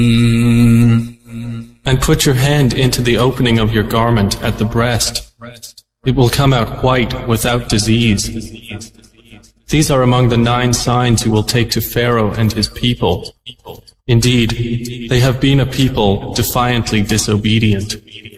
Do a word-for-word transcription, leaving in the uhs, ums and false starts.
And put your hand into the opening of your garment at the breast. It will come out white without disease. These are among the nine signs you will take to Pharaoh and his people. Indeed, they have been a people defiantly disobedient.